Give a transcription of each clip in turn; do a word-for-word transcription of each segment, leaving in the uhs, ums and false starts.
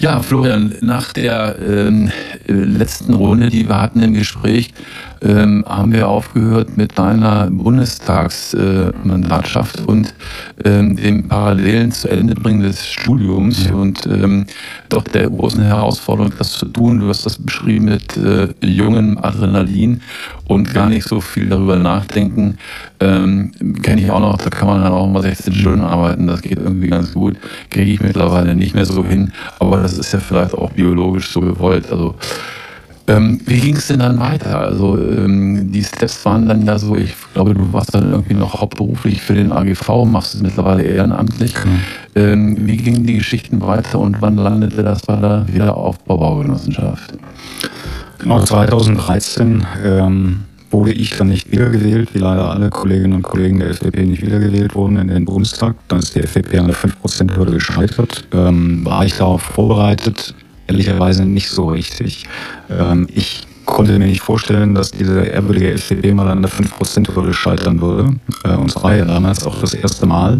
Ja, Florian, nach der ähm, letzten Runde, die wir hatten im Gespräch, ähm, haben wir aufgehört mit deiner Bundestagsmandatschaft äh, und ähm, dem parallelen zu Ende bringen des Studiums ja. und ähm, doch der großen Herausforderung, das zu tun. Du hast das beschrieben mit äh, jungem Adrenalin und gar nicht so viel darüber nachdenken. Ähm, kenne ich auch noch, da kann man dann auch mal sechzehn Stunden arbeiten, das geht irgendwie ganz gut. Kriege ich mittlerweile nicht mehr so hin, aber das ist ja vielleicht auch biologisch so gewollt. Also ähm, wie ging es denn dann weiter? Also ähm, die Steps waren dann ja so, ich glaube, du warst dann irgendwie noch hauptberuflich für den A G V, machst es mittlerweile ehrenamtlich. Mhm. Ähm, wie gingen die Geschichten weiter und wann landete das bei der Wiederaufbaugenossenschaft? Genau, zweitausenddreizehn ähm, wurde ich dann nicht wiedergewählt, wie leider alle Kolleginnen und Kollegen der F D P nicht wiedergewählt wurden in den Bundestag. Dann ist die F D P an der fünf Prozent Hürde gescheitert. Ähm, war ich darauf vorbereitet? Ehrlicherweise nicht so richtig. Ähm, ich konnte mir nicht vorstellen, dass diese ehrwürdige F D P mal an der fünf Prozent Hürde scheitern würde. Äh, und es war ja damals auch das erste Mal.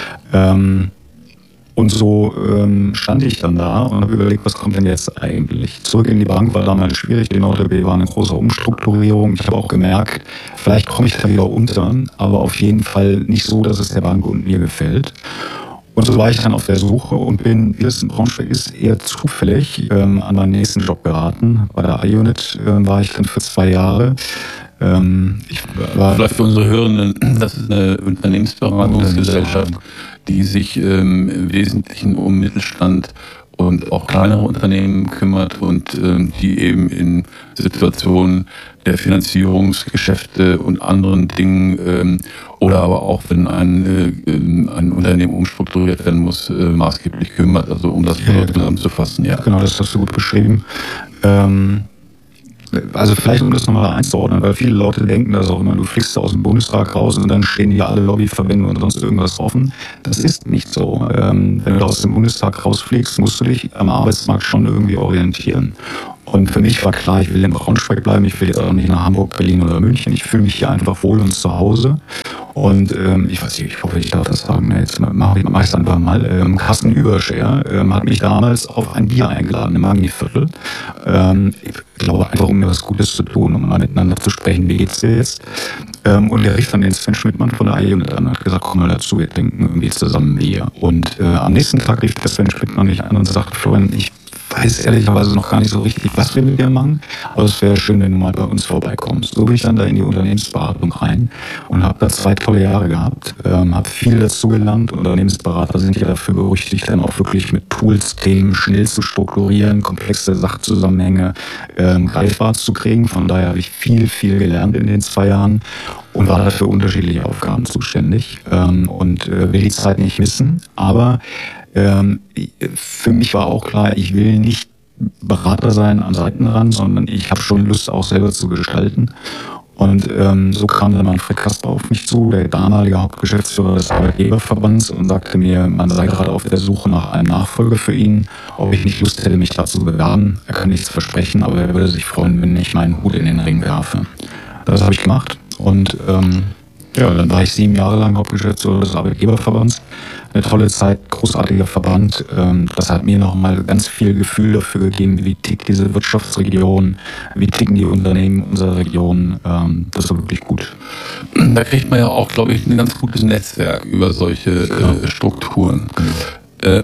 Ähm, Und so ähm, stand ich dann da und habe überlegt, was kommt denn jetzt eigentlich? Zurück in die Bank war damals schwierig, die NordLB war eine große Umstrukturierung. Ich habe auch gemerkt, vielleicht komme ich da wieder unter, aber auf jeden Fall nicht so, dass es der Bank und mir gefällt. Und so war ich dann auf der Suche und bin, wie das in Braunschweig ist, eher zufällig ähm, an meinen nächsten Job geraten. Bei der iUnit äh, war ich dann für zwei Jahre. Ähm, ich war Vielleicht für unsere Hörenden, das ist eine Unternehmensberatungsgesellschaft, die sich ähm, im Wesentlichen um Mittelstand und auch kleinere Unternehmen kümmert und ähm, die eben in Situationen der Finanzierungsgeschäfte und anderen Dingen ähm, oder aber auch, wenn ein, äh, ein Unternehmen umstrukturiert werden muss, äh, maßgeblich kümmert, also um das ja, zusammenzufassen. Ja. Genau, das hast du gut beschrieben. Ähm Also vielleicht, um das nochmal einzuordnen, weil viele Leute denken das auch immer, du fliegst aus dem Bundestag raus und dann stehen hier alle Lobbyverbände und sonst irgendwas offen. Das ist nicht so. Ähm, wenn du aus dem Bundestag rausfliegst, musst du dich am Arbeitsmarkt schon irgendwie orientieren. Und für mich war klar, ich will in Braunschweig bleiben, ich will jetzt auch nicht nach Hamburg, Berlin oder München. Ich fühle mich hier einfach wohl und zu Hause. Und ähm, ich weiß nicht, ich hoffe, ich darf das sagen, jetzt mache ich es einfach mal. Ähm, Carsten Übersch, ja, ähm, hat mich damals auf ein Bier eingeladen im Magni-Viertel. Ähm, ich glaube einfach, um mir was Gutes zu tun, um mal miteinander zu sprechen, wie geht's dir jetzt? Ähm, und der rief dann den Sven Schmidtmann von der iUnit an und hat gesagt, komm mal dazu, wir trinken irgendwie zusammen Bier. Und äh, am nächsten Tag rief der Sven Schmidtmann mich an und sagte, Florian, ich weiß ehrlicherweise noch gar nicht so richtig, was wir mit dir machen, aber es wäre schön, wenn du mal bei uns vorbeikommst. So bin ich dann da in die Unternehmensberatung rein und habe da zwei tolle Jahre gehabt, ähm, habe viel dazu gelernt. Unternehmensberater sind ja dafür berüchtigt, dann auch wirklich mit Tools Themen schnell zu strukturieren, komplexe Sachzusammenhänge ähm, greifbar zu kriegen. Von daher habe ich viel, viel gelernt in den zwei Jahren und war dafür unterschiedliche Aufgaben zuständig ähm, und äh, will die Zeit nicht missen, aber Ähm, für mich war auch klar, ich will nicht Berater sein am Seitenrand, sondern ich habe schon Lust, auch selber zu gestalten. Und ähm, so kam dann Manfred Kasper auf mich zu, der damalige Hauptgeschäftsführer des Arbeitgeberverbands, und sagte mir, man sei gerade auf der Suche nach einem Nachfolger für ihn, ob ich nicht Lust hätte, mich dazu zu bewerben. Er kann nichts versprechen, aber er würde sich freuen, wenn ich meinen Hut in den Ring werfe. Das habe ich gemacht und ähm, ja, dann war ich sieben Jahre lang Hauptgeschäftsführer des Arbeitgeberverbands. Eine tolle Zeit, großartiger Verband. Das hat mir nochmal ganz viel Gefühl dafür gegeben, wie tickt diese Wirtschaftsregion, wie ticken die Unternehmen unserer Region. Das war wirklich gut. Da kriegt man ja auch, glaube ich, ein ganz gutes Netzwerk über solche äh, Strukturen. Äh,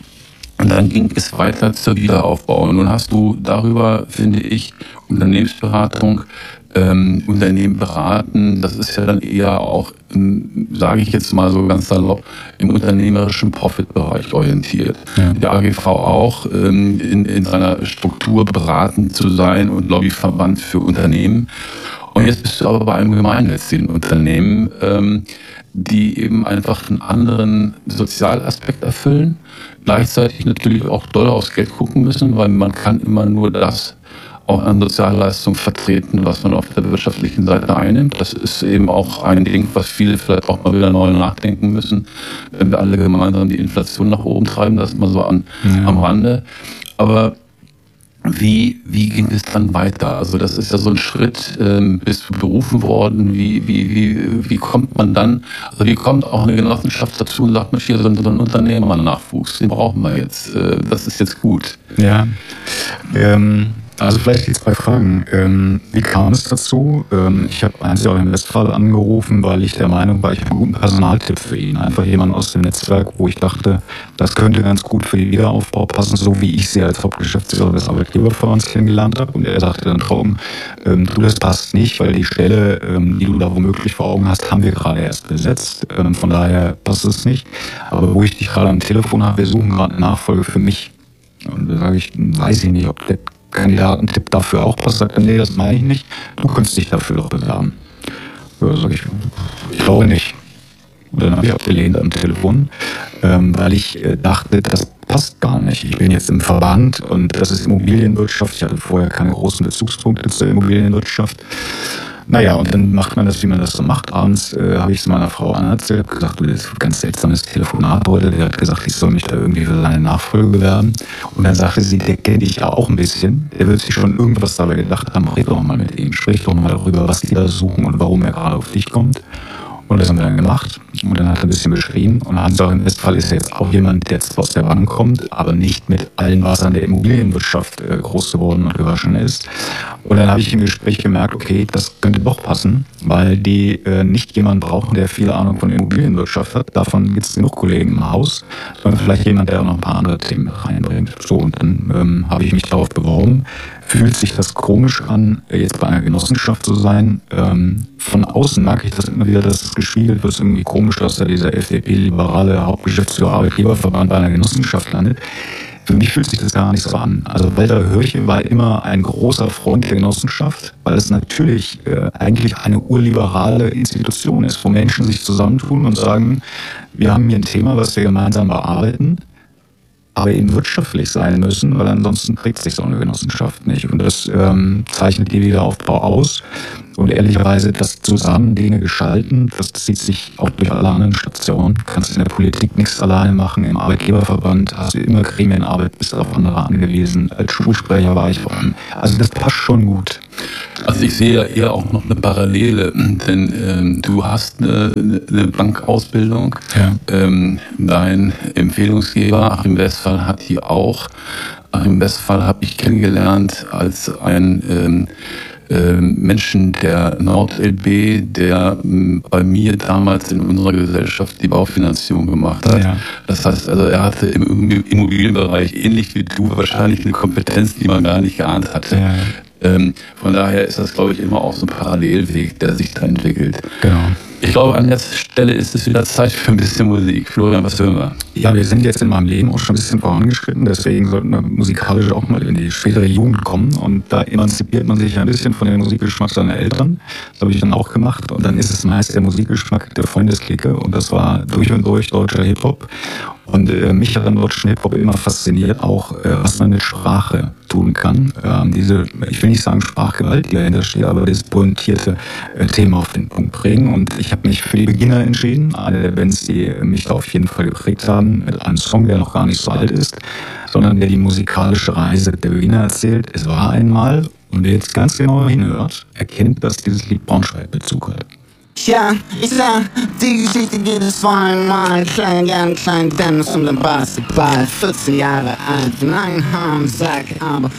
und dann ging es weiter zur Wiederaufbau. Und nun hast du darüber, finde ich, Unternehmensberatung, Ähm, Unternehmen beraten, das ist ja dann eher auch, ähm, sage ich jetzt mal so ganz salopp, im unternehmerischen Profitbereich orientiert. Ja. Der A G V auch, ähm, in, in seiner Struktur beratend zu sein und Lobbyverband für Unternehmen. Und jetzt bist du aber bei einem gemeinnützigen Unternehmen, ähm, die eben einfach einen anderen Sozialaspekt erfüllen, gleichzeitig natürlich auch doll aufs Geld gucken müssen, weil man kann immer nur das auch an Sozialleistungen vertreten, was man auf der wirtschaftlichen Seite einnimmt. Das ist eben auch ein Ding, was viele vielleicht auch mal wieder neu nachdenken müssen, wenn wir alle gemeinsam die Inflation nach oben treiben. Das ist mal so an, ja. am Rande. Aber Wie, wie ging es dann weiter? Also das ist ja so ein Schritt, ähm, bist du berufen worden, wie, wie, wie, wie kommt man dann, also wie kommt auch eine Genossenschaft dazu und sagt, Mensch, hier so ein Unternehmernachwuchs, den brauchen wir jetzt, äh, das ist jetzt gut. Ja, ähm, also vielleicht die zwei Fragen. Ähm, wie kam es dazu? Ähm, ich habe einzig auch in Westfalen angerufen, weil ich der Meinung war, ich habe einen guten Personaltipp für ihn. Einfach jemand aus dem Netzwerk, wo ich dachte, das könnte ganz gut für den Wiederaufbau passen, so wie ich sie als Hauptgeschäftsführer des Arbeitgeberverbands kennengelernt habe. Und er sagte dann, Traum, ähm, du, das passt nicht, weil die Stelle, ähm, die du da womöglich vor Augen hast, haben wir gerade erst besetzt. Ähm, von daher passt es nicht. Aber wo ich dich gerade am Telefon habe, wir suchen gerade eine Nachfolge für mich. Und da sage ich, weiß ich nicht, ob der Kandidatentipp dafür auch passt. Sagt er, nee, das meine ich nicht. Du könntest dich dafür doch bewerben. Ja, sag ich, ich glaube nicht. Und dann habe ich abgelehnt am Telefon, ähm, weil ich äh, dachte, das passt gar nicht. Ich bin jetzt im Verband und das ist Immobilienwirtschaft. Ich hatte vorher keine großen Bezugspunkte zur Immobilienwirtschaft. Naja, und dann macht man das, wie man das so macht. Abends äh, habe ich es meiner Frau anerzählt, gesagt, du, das ist ein ganz seltsames Telefonat heute. Der hat gesagt, ich soll mich da irgendwie für seine Nachfolge bewerben. Und dann sagte sie, der kennt dich ja auch ein bisschen. Der wird sich schon irgendwas dabei gedacht haben, red doch mal mit ihm. Sprich doch mal darüber, was die da suchen und warum er gerade auf dich kommt. Und das haben wir dann gemacht. Und dann hat er ein bisschen beschrieben. Und Hans-Joachim im Westphal ist jetzt auch jemand, der zwar aus der Bank kommt, aber nicht mit allen Wassern der Immobilienwirtschaft äh, groß geworden und gewaschen ist. Und dann habe ich im Gespräch gemerkt, okay, das könnte doch passen, weil die äh, nicht jemanden brauchen, der viel Ahnung von Immobilienwirtschaft hat. Davon gibt es genug Kollegen im Haus. Sondern vielleicht jemand, der auch noch ein paar andere Themen reinbringt. So, und dann ähm, habe ich mich darauf beworben. Fühlt sich das komisch an, jetzt bei einer Genossenschaft zu sein? Ähm, von außen merke ich das immer wieder, dass es gespiegelt wird. Es ist irgendwie komisch, dass da dieser F D P-liberale Hauptgeschäftsführer Arbeitgeberverband bei einer Genossenschaft landet. Für mich fühlt sich das gar nicht so an. Also Walter Hörche war immer ein großer Freund der Genossenschaft, weil es natürlich äh, eigentlich eine urliberale Institution ist, wo Menschen sich zusammentun und sagen, wir haben hier ein Thema, was wir gemeinsam bearbeiten, aber eben wirtschaftlich sein müssen, weil ansonsten trägt sich so eine Genossenschaft nicht. Und das ähm, zeichnet die Wiederaufbau aus. Und ehrlicherweise, das zusammen Dinge gestalten, das zieht sich auch durch alle anderen Stationen. Du kannst in der Politik nichts alleine machen. Im Arbeitgeberverband hast du immer Gremienarbeit, bist auf andere angewiesen. Als Schulsprecher war ich vor allem. Also das passt schon gut. Also ich sehe ja eher auch noch eine Parallele, denn ähm, du hast eine, eine Bankausbildung. Ja. Ähm, dein Empfehlungsgeber Achim Westphal hat die auch. Achim Westphal habe ich kennengelernt als ein ähm, Menschen der NordLB, der bei mir damals in unserer Gesellschaft die Baufinanzierung gemacht hat. Ja. Das heißt, also er hatte im Immobilienbereich ähnlich wie du wahrscheinlich eine Kompetenz, die man gar nicht geahnt hatte. Ja. Ähm, von daher ist das, glaube ich, immer auch so ein Parallelweg, der sich da entwickelt. Genau. Ich glaube, an der Stelle ist es wieder Zeit für ein bisschen Musik. Florian, was hören wir? Ja, wir sind jetzt in meinem Leben auch schon ein bisschen vorangeschritten, deswegen sollten wir musikalisch auch mal in die spätere Jugend kommen und da emanzipiert man sich ein bisschen von dem Musikgeschmack seiner Eltern. Das habe ich dann auch gemacht und dann ist es meist der Musikgeschmack der Freundesklicke und das war durch und durch deutscher Hip-Hop. Und äh, mich hat am deutschen Hip-Hop immer fasziniert, auch äh, was man mit Sprache tun kann. Ähm, diese, ich will nicht sagen Sprachgewalt, die dahinter steht, aber das pointierte äh, Thema auf den Punkt bringen. Und ich habe mich für die Beginner entschieden, eine der Bands, die mich da auf jeden Fall geprägt haben, mit einem Song, der noch gar nicht so alt ist, sondern der die musikalische Reise der Beginner erzählt. Es war einmal, und wer jetzt ganz genau hinhört, erkennt, dass dieses Lied Braunschweig-Bezug hat. Ja, ich sag, die Geschichte geht es vor einmal. Klein Jan, klein Dennis und der Basketball. vierzehn Jahre alt, langen Haaren, Sack, aber